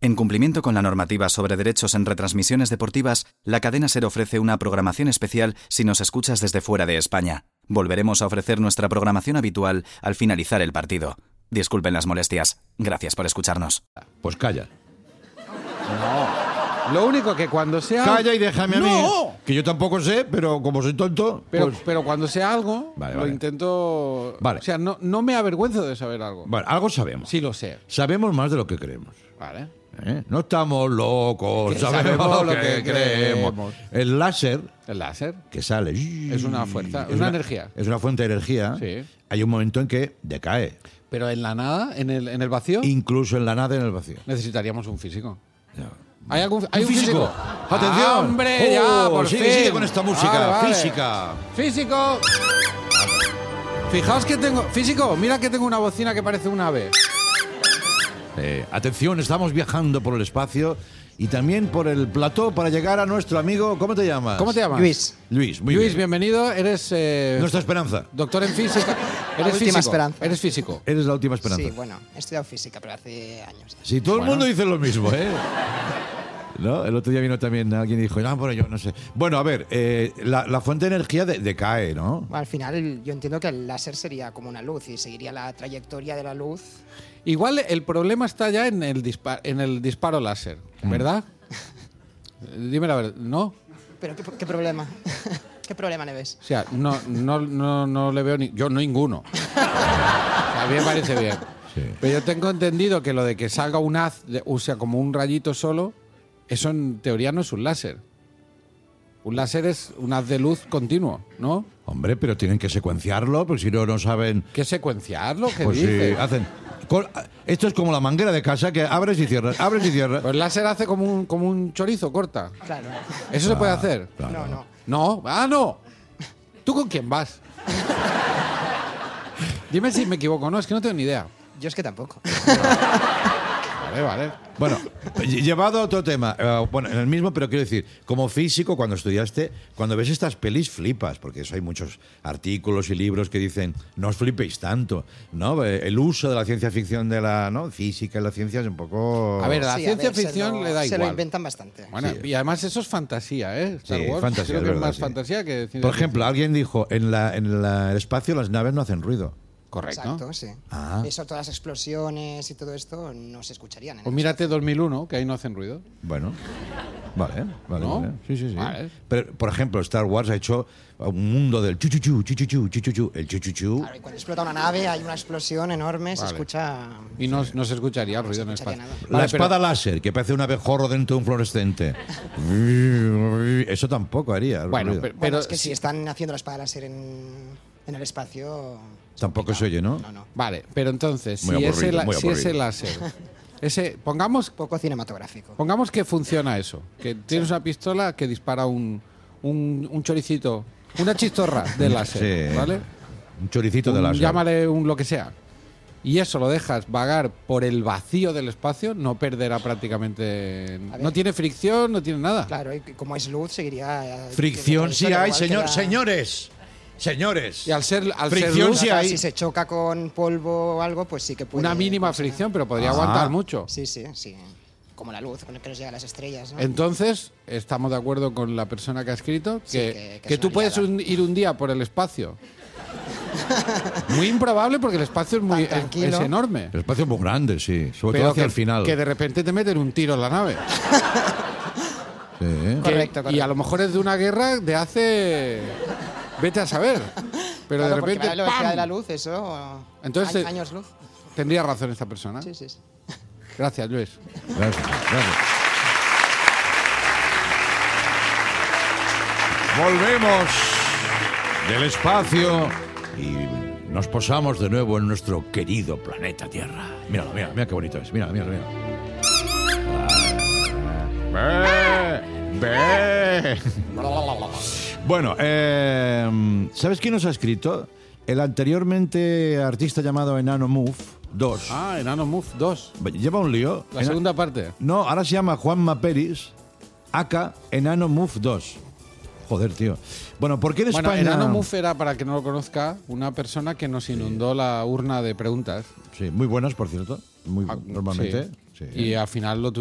En cumplimiento con la normativa sobre derechos en retransmisiones deportivas, la cadena SER ofrece una programación especial si nos escuchas desde fuera de España. Volveremos a ofrecer nuestra programación habitual al finalizar el partido. Disculpen las molestias. Gracias por escucharnos. Pues calla. No. Lo único que cuando sea... Calla y déjame a mí. ¡No! Que yo tampoco sé, pero como soy tonto... Pero cuando sea algo, Vale. lo intento... Vale. O sea, no me avergüenzo de saber algo. Bueno, algo sabemos. Sí lo sé. Sabemos más de lo que creemos. Vale. No estamos locos, Que sabemos lo que creemos. El láser El láser que sale... es una fuerza, es una energía. Es una fuente de energía. Sí. Hay un momento en que decae. Pero en la nada, en el vacío, Incluso en la nada, en el vacío. necesitaríamos un físico. Ya. ¿Hay un físico? ¡Atención! ¡Ah, hombre, ya, por fin! Sigue con esta música. Vale. Física. ¡Físico! Fijaos que tengo... Físico, mira que tengo una bocina que parece un ave. Atención, estamos viajando por el espacio y también por el plató para llegar a nuestro amigo... ¿Cómo te llamas? ¿Cómo te llamas? Luis. Luis, muy Luis, bien. bienvenido. Eres Nuestra esperanza. doctor en física. Eres última físico. esperanza. Eres físico. Eres la última esperanza. Sí, bueno, he estudiado física, pero hace años. Sí, todo el Bueno. mundo dice lo mismo, ¿eh? ¿No? El otro día vino también alguien y dijo, bueno, yo no sé. Bueno, a ver, la fuente de energía decae, ¿no? Bueno, al final yo entiendo que el láser sería como una luz y seguiría la trayectoria de la luz. Igual el problema está ya en el disparo láser, ¿verdad? Dime la verdad, ¿no? Pero ¿qué problema? ¿Qué problema le ves? O sea, no le veo yo ninguno. A mí me parece bien. Sí. Pero yo tengo entendido que lo de que salga un haz, o sea, como un rayito solo, eso en teoría no es un láser. Un láser es un haz de luz continuo, ¿no? Hombre, pero tienen que secuenciarlo, porque si no, no saben... ¿Qué secuenciarlo? ¿Qué Pues dices? sí, hacen... Esto es como la manguera de casa que abres y cierras, abres y cierras. Pues el láser hace como un chorizo, corta. Claro. ¿Eso se puede hacer? Claro. No. No. ¡Ah, no! ¿Tú con quién vas? Dime si me equivoco. No, es que no tengo ni idea. Yo es que tampoco. Vale. Bueno, llevado a otro tema, bueno, en el mismo, pero quiero decir, como físico, cuando estudiaste, cuando ves estas pelis flipas, porque eso hay muchos artículos y libros que dicen, no os flipéis tanto, ¿no? El uso de la ciencia ficción de la física y la ciencia es un poco... A ver, la Sí, ciencia se ficción lo- le da Se igual. lo inventan bastante. Bueno, Sí. y además eso es fantasía, ¿eh? Star Sí, Wars. fantasía, Creo es que es verdad, más sí. fantasía que ciencia Por ejemplo, ficción. alguien dijo, en el espacio las naves no hacen ruido. Correcto. Exacto, sí. Ah. Eso, todas las explosiones y todo esto no se escucharían. En Pues el mírate 2001, que ahí no hacen ruido. Bueno, vale. ¿No? Sí. Vale. Pero, por ejemplo, Star Wars ha hecho un mundo del chuchuchu. El chuchuchu. Claro, y cuando explota una nave hay una explosión enorme, se Vale. escucha... Y no se escucharía el ruido en el escucharía espacio. nada. La espada láser, que parece un abejorro dentro de un fluorescente. Eso tampoco haría. Bueno, ruido. Bueno, es que si están haciendo la espada láser en el espacio... Tampoco se oye, ¿no? No. Vale, pero entonces, Muy si aburrido, muy ese aburrido. láser, pongamos Poco cinematográfico. que funciona eso, que tienes una pistola que dispara un choricito, una chistorra de láser, Sí. ¿vale? Un choricito de láser. Llámale un lo que sea. Y eso lo dejas vagar por el vacío del espacio, no perderá prácticamente... A ver. No tiene fricción, no tiene nada. Claro, y como es luz, seguiría... Fricción sí hay, igual que señores. Y al ser Fricción luz, sí hay. Si se choca con polvo o algo, pues sí que puede... una mínima pues, fricción, pero podría Ah. aguantar mucho. Sí. Como la luz con la que nos llega a las estrellas, ¿no? Entonces, estamos de acuerdo con la persona que ha escrito Sí, que que es tú una puedes liada. ir un día por el espacio. Muy improbable porque el espacio es muy Tan tranquilo. es enorme. El espacio es muy grande, sí. Sobre Pero todo hacia que, el final. que de repente te meten un tiro en la nave. Sí. Correcto. Y a lo mejor es de una guerra de hace... Vete a saber. Pero Claro, de porque repente... la velocidad ¡pam! de la luz, eso... Entonces, años luz. Tendría razón esta persona. Sí. Gracias, Luis. Gracias. Volvemos del espacio y nos posamos de nuevo en nuestro querido planeta Tierra. Mira qué bonito es. Mira. Ve. Bueno, ¿sabes quién nos ha escrito? El anteriormente artista llamado Enano Move 2. Ah, Enano Move 2. Lleva un lío. La segunda parte. No, ahora se llama Juanma Peris, aka Enano Move 2. Joder, tío. Bueno, ¿por qué en Bueno, España...? Enano Move era, para que no lo conozca, una persona que nos inundó la urna de preguntas. Sí, muy buenas, por cierto. Muy, Ah, normalmente. sí. Sí. Y al final lo